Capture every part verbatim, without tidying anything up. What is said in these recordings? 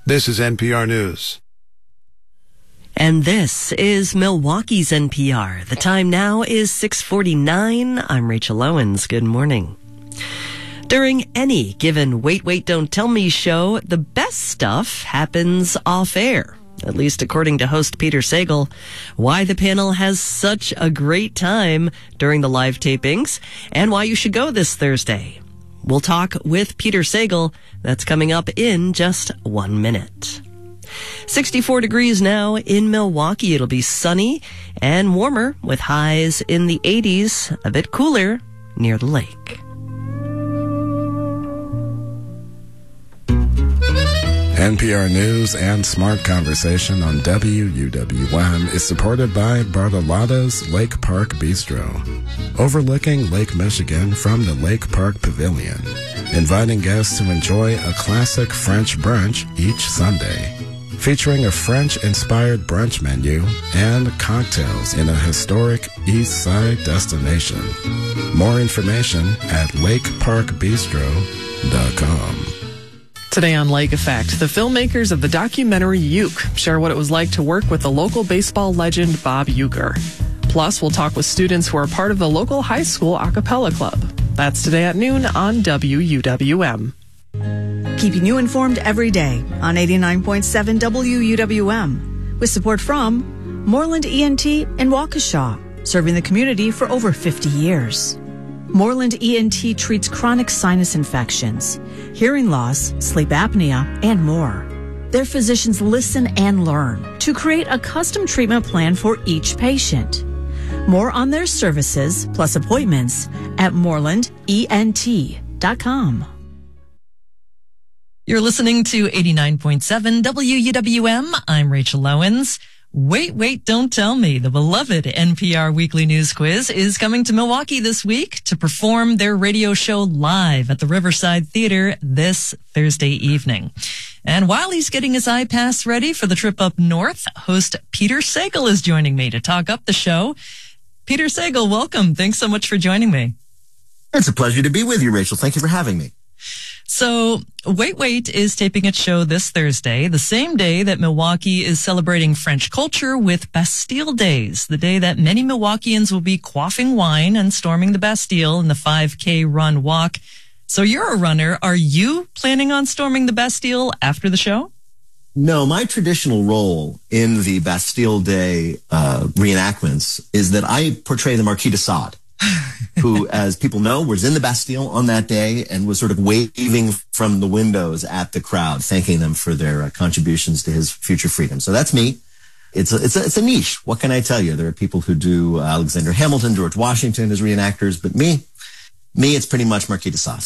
This is N P R News. And this is Milwaukee's N P R. The time now is six forty-nine. I'm Rachel Owens. Good morning. During any given Wait, Wait, Don't Tell Me show, the best stuff happens off air, at least according to host Peter Sagal. Why the panel has such a great time during the live tapings and why you should go this Thursday. We'll talk with Peter Sagal. That's coming up in just one minute. sixty-four degrees now in Milwaukee. It'll be sunny and warmer with highs in the eighties, a bit cooler near the lake. N P R News and Smart Conversation on W U W M is supported by Bartolotta's Lake Park Bistro, overlooking Lake Michigan from the Lake Park Pavilion, inviting guests to enjoy a classic French brunch each Sunday, featuring a French-inspired brunch menu and cocktails in a historic East Side destination. More information at lake park bistro dot com. Today on Lake Effect, the filmmakers of the documentary Uke share what it was like to work with the local baseball legend Bob Uecker. Plus, we'll talk with students who are part of the local high school a cappella club. That's today at noon on W U W M. Keeping you informed every day on eighty-nine point seven W U W M, with support from Moreland E N T in Waukesha, serving the community for over fifty years. Moreland E N T treats chronic sinus infections, hearing loss, sleep apnea, and more. Their physicians listen and learn to create a custom treatment plan for each patient. More on their services plus appointments at moreland e n t dot com. You're listening to eighty-nine point seven W U W M. I'm Rachel Owens. Wait, Wait, Don't Tell Me, the beloved N P R Weekly News Quiz, is coming to Milwaukee this week to perform their radio show live at the Riverside Theater this Thursday evening. And while he's getting his iPass ready for the trip up north, host Peter Sagal is joining me to talk up the show. Peter Sagal, welcome. Thanks so much for joining me. It's a pleasure to be with you, Rachel. Thank you for having me. So, Wait, Wait is taping its show this Thursday, the same day that Milwaukee is celebrating French culture with Bastille Days, the day that many Milwaukeeans will be quaffing wine and storming the Bastille in the five K run walk. So you're a runner. Are you planning on storming the Bastille after the show? No, my traditional role in the Bastille Day uh, reenactments is that I portray the Marquis de Sade, who, as people know, was in the Bastille on that day and was sort of waving from the windows at the crowd, thanking them for their uh, contributions to his future freedom. So that's me. It's a, it's a, it's a niche. What can I tell you? There are people who do uh, Alexander Hamilton, George Washington as reenactors, but me, me, it's pretty much Marquis de Sade.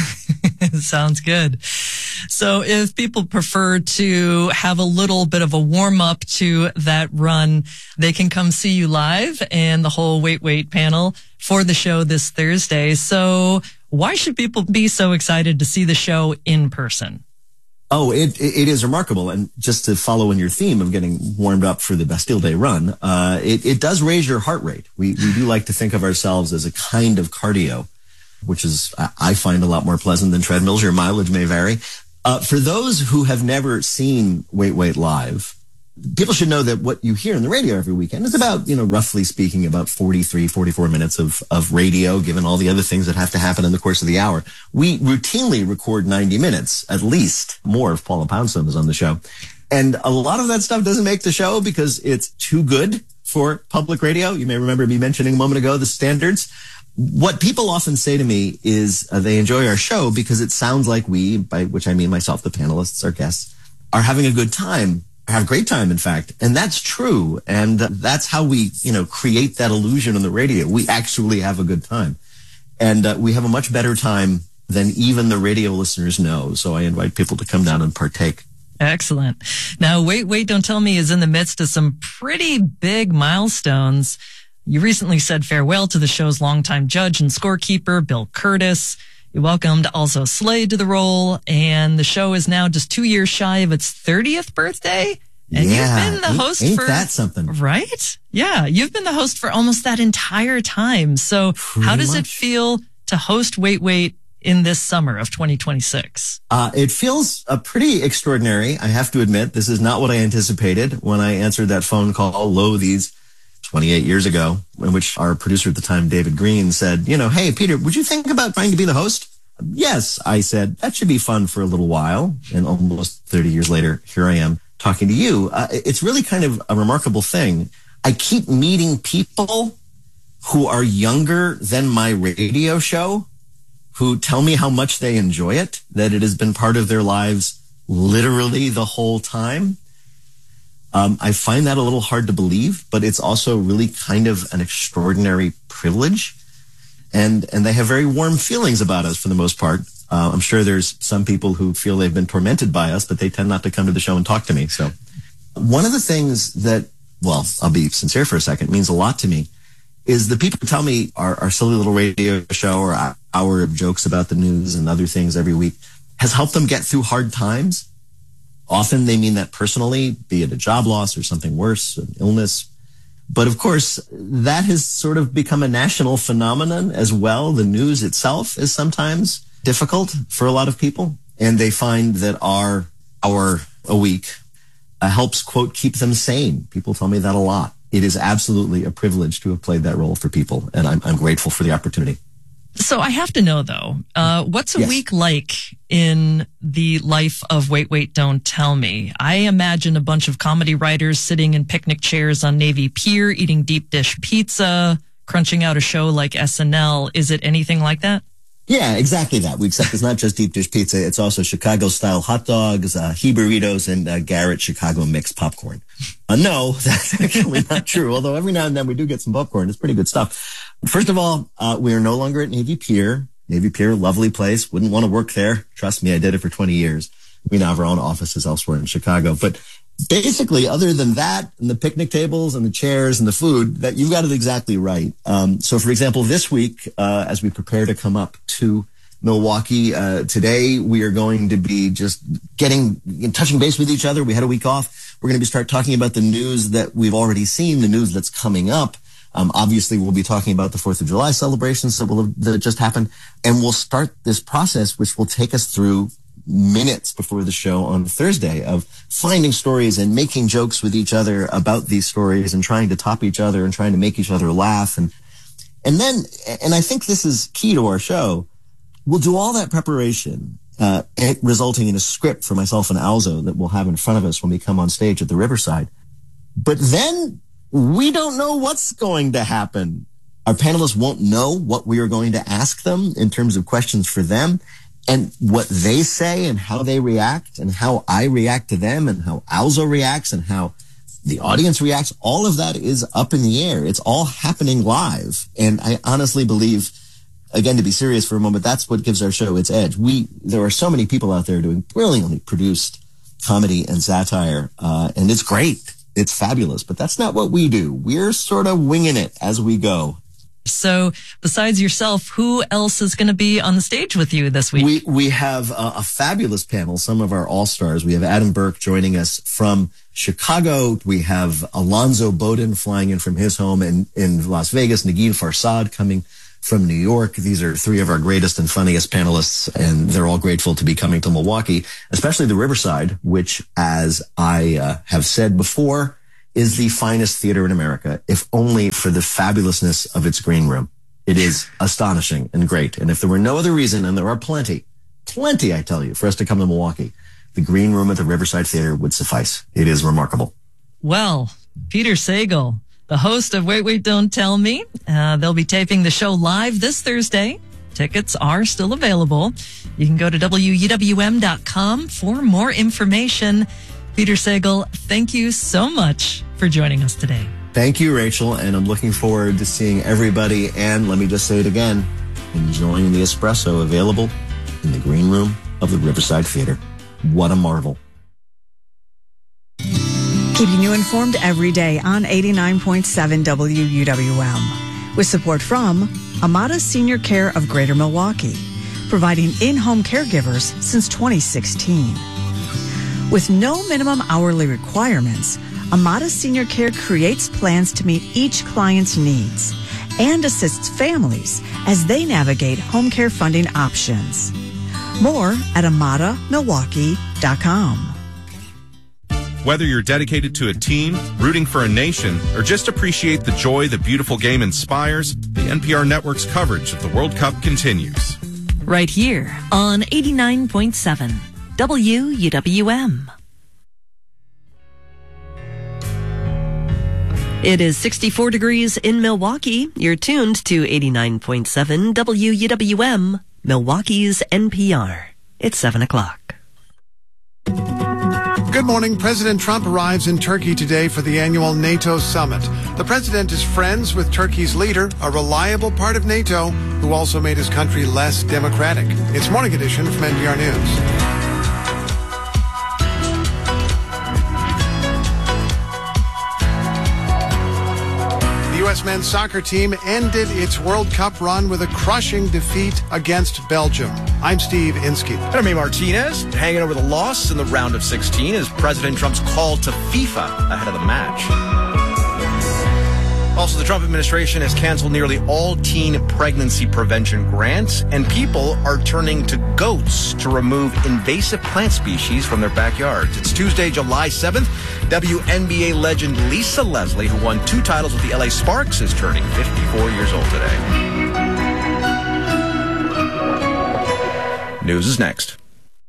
Sounds good. So if people prefer to have a little bit of a warm up to that run, they can come see you live and the whole Wait, Wait panel for the show this Thursday. So why should people be so excited to see the show in person? Oh, it it is remarkable. And just to follow in your theme of getting warmed up for the Bastille Day run, uh, it, it does raise your heart rate. We, we do like to think of ourselves as a kind of cardio, which is, I find, a lot more pleasant than treadmills. Your mileage may vary. Uh, for those who have never seen Wait, Wait live, people should know that what you hear on the radio every weekend is about, you know, roughly speaking, about forty-three, forty-four minutes of, of radio, given all the other things that have to happen in the course of the hour. We routinely record ninety minutes, at least more if Paula Poundstone is on the show. And a lot of that stuff doesn't make the show because it's too good for public radio. You may remember me mentioning a moment ago the standards. What people often say to me is uh, they enjoy our show because it sounds like we, by which I mean myself, the panelists, our guests, are having a good time, have a great time, in fact. And that's true. And uh, that's how we, you know, create that illusion on the radio. We actually have a good time. And uh, we have a much better time than even the radio listeners know. So I invite people to come down and partake. Excellent. Now, Wait, Wait, Don't Tell Me is in the midst of some pretty big milestones. You recently said farewell to the show's longtime judge and scorekeeper, Bill Curtis. You welcomed also Slade to the role, and the show is now just two years shy of its thirtieth birthday. And yeah, you've been the ain't, host ain't for... that something? Right? Yeah, you've been the host for almost that entire time. So Pretty how does much. it feel to host Wait, Wait in this summer of twenty twenty-six? Uh, it feels uh, pretty extraordinary, I have to admit. This is not what I anticipated when I answered that phone call, lo, these twenty-eight years ago, in which our producer at the time, David Green, said, you know, hey, Peter, would you think about trying to be the host? Yes, I said, that should be fun for a little while. And almost thirty years later, here I am talking to you. Uh, it's really kind of a remarkable thing. I keep meeting people who are younger than my radio show, who tell me how much they enjoy it, that it has been part of their lives literally the whole time. Um, I find that a little hard to believe, but it's also really kind of an extraordinary privilege. And and they have very warm feelings about us for the most part. Uh, I'm sure there's some people who feel they've been tormented by us, but they tend not to come to the show and talk to me. So one of the things that, well, I'll be sincere for a second, means a lot to me, is the people who tell me our, our silly little radio show or our hour of jokes about the news and other things every week has helped them get through hard times. Often they mean that personally, be it a job loss or something worse, an illness. But of course, that has sort of become a national phenomenon as well. The news itself is sometimes difficult for a lot of people, and they find that our hour a week uh, helps, quote, keep them sane. People tell me that a lot. It is absolutely a privilege to have played that role for people, and I'm, I'm grateful for the opportunity. So I have to know, though, uh, what's a Yes. week like in the life of Wait, Wait, Don't Tell Me? I imagine a bunch of comedy writers sitting in picnic chairs on Navy Pier, eating deep dish pizza, crunching out a show like S N L. Is it anything like that? Yeah, exactly that. Except it's not just deep dish pizza. It's also Chicago-style hot dogs, uh, he burritos, and uh, Garrett Chicago mixed popcorn. Uh, no, that's actually not true. Although every now and then we do get some popcorn. It's pretty good stuff. First of all, uh, we are no longer at Navy Pier. Navy Pier, lovely place. Wouldn't want to work there. Trust me, I did it for twenty years. We now have our own offices elsewhere in Chicago. But basically, other than that, and the picnic tables and the chairs and the food, that you got it exactly right. Um, so, for example, this week, uh, as we prepare to come up to Milwaukee, uh, today we are going to be just getting, touching base with each other. We had a week off. We're going to be start talking about the news that we've already seen, the news that's coming up. Um, obviously, we'll be talking about the fourth of July celebrations that will have, that just happened. And we'll start this process, which will take us through minutes before the show on Thursday, of finding stories and making jokes with each other about these stories and trying to top each other and trying to make each other laugh. And, and then, and I think this is key to our show, we'll do all that preparation, uh, resulting in a script for myself and Alzo that we'll have in front of us when we come on stage at the Riverside. But then we don't know what's going to happen. Our panelists won't know what we are going to ask them in terms of questions for them. And what they say and how they react and how I react to them and how Alzo reacts and how the audience reacts, all of that is up in the air. It's all happening live. And I honestly believe, again, to be serious for a moment, that's what gives our show its edge. We, there are so many people out there doing brilliantly produced comedy and satire, uh, and it's great. It's fabulous, but that's not what we do. We're sort of winging it as we go. So besides yourself, who else is going to be on the stage with you this week? We we have a, a fabulous panel, some of our all-stars. We have Adam Burke joining us from Chicago. We have Alonzo Bowden flying in from his home in, in Las Vegas. Negin Farsad coming from New York. These are three of our greatest and funniest panelists, and they're all grateful to be coming to Milwaukee, especially the Riverside, which, as I uh, have said before, is the finest theater in America, if only for the fabulousness of its green room. It is astonishing and great. And if there were no other reason, and there are plenty, plenty, I tell you, for us to come to Milwaukee, the green room at the Riverside Theater would suffice. It is remarkable. Well, Peter Sagal, the host of Wait, Wait, Don't Tell Me. Uh, they'll be taping the show live this Thursday. Tickets are still available. You can go to W U W M dot com for more information. Peter Sagal, thank you so much for joining us today. Thank you, Rachel, and I'm looking forward to seeing everybody, and let me just say it again, enjoying the espresso available in the green room of the Riverside Theater. What a marvel. Keeping you informed every day on eighty-nine point seven W U W M. With support from Amada Senior Care of Greater Milwaukee, providing in-home caregivers since twenty sixteen. With no minimum hourly requirements, Amada Senior Care creates plans to meet each client's needs and assists families as they navigate home care funding options. More at amada milwaukee dot com. Whether you're dedicated to a team, rooting for a nation, or just appreciate the joy the beautiful game inspires, the N P R Network's coverage of the World Cup continues. Right here on eighty-nine point seven W U W M. It is sixty-four degrees in Milwaukee. You're tuned to eighty-nine point seven W U W M, Milwaukee's N P R. It's seven o'clock. Good morning. President Trump arrives in Turkey today for the annual NATO summit. The president is friends with Turkey's leader, a reliable part of NATO, who also made his country less democratic. It's Morning Edition from N P R News. The U S men's soccer team ended its World Cup run with a crushing defeat against Belgium. I'm Steve Inskeep. And I'm Amy Martinez, hanging over the loss in the round of sixteen as President Trump's call to FIFA ahead of the match. Also, the Trump administration has canceled nearly all teen pregnancy prevention grants, and people are turning to goats to remove invasive plant species from their backyards. It's Tuesday, July seventh. W N B A legend Lisa Leslie, who won two titles with the L A Sparks, is turning fifty-four years old today. News is next.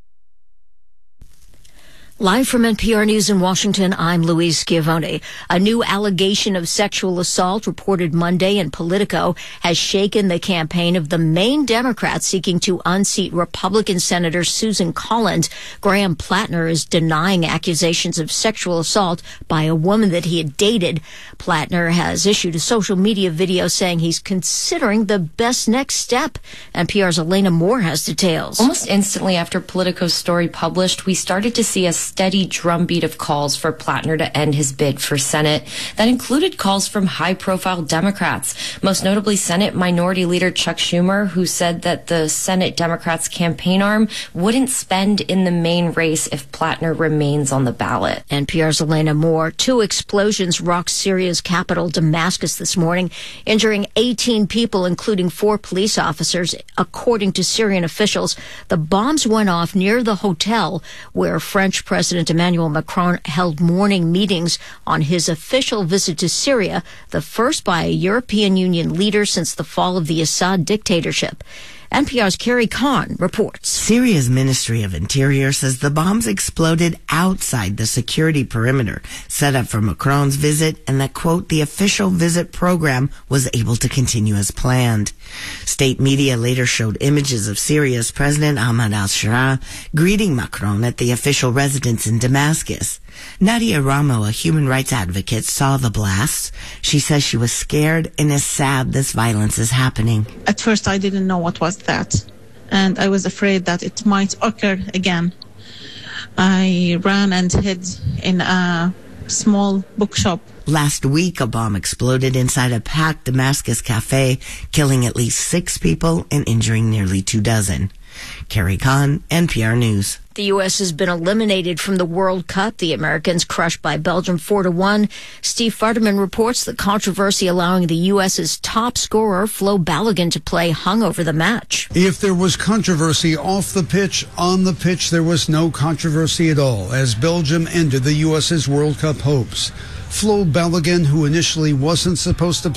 Live from N P R News in Washington, I'm Louise Schiavone. A new allegation of sexual assault reported Monday in Politico has shaken the campaign of the main Democrat seeking to unseat Republican Senator Susan Collins. Graham Plattner is denying accusations of sexual assault by a woman that he had dated. Plattner has issued a social media video saying he's considering the best next step. N P R's Elena Moore has details. Almost instantly after Politico's story published, we started to see a steady drumbeat of calls for Plattner to end his bid for Senate. That included calls from high-profile Democrats, most notably Senate Minority Leader Chuck Schumer, who said that the Senate Democrats' campaign arm wouldn't spend in the main race if Plattner remains on the ballot. N P R's Elena Moore. Two explosions rocked Syria's capital, Damascus, this morning, injuring eighteen people, including four police officers. According to Syrian officials, the bombs went off near the hotel where French President President Emmanuel Macron held morning meetings on his official visit to Syria, the first by a European Union leader since the fall of the Assad dictatorship. N P R's Carrie Kahn reports. Syria's Ministry of Interior says the bombs exploded outside the security perimeter set up for Macron's visit and that, quote, the official visit program was able to continue as planned. State media later showed images of Syria's President Ahmad al-Shara greeting Macron at the official residence in Damascus. Nadia Ramo, a human rights advocate, saw the blasts. She says she was scared and is sad this violence is happening. At first, I didn't know what was that, and I was afraid that it might occur again. I ran and hid in a small bookshop. Last week, a bomb exploded inside a packed Damascus cafe, killing at least six people and injuring nearly two dozen. Carrie Kahn, N P R News. The U S has been eliminated from the World Cup. The Americans crushed by Belgium four to one. Steve Farderman reports the controversy allowing the U S's top scorer, Flo Balogun, to play hung over the match. If there was controversy off the pitch, on the pitch there was no controversy at all as Belgium ended the U S's World Cup hopes. Flo Balogun, who initially wasn't supposed to play